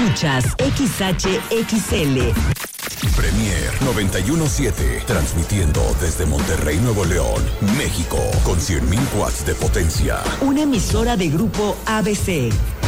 Escuchas XHXL. Premier 91.7, transmitiendo desde Monterrey, Nuevo León, México, con 100.000 watts de potencia. Una emisora de Grupo ABC.